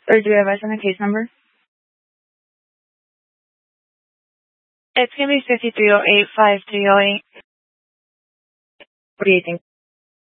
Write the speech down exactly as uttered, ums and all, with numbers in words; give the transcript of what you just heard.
Or do you have us on the case number? It's going to be fifty-three oh eight, five three oh eight. What do you think?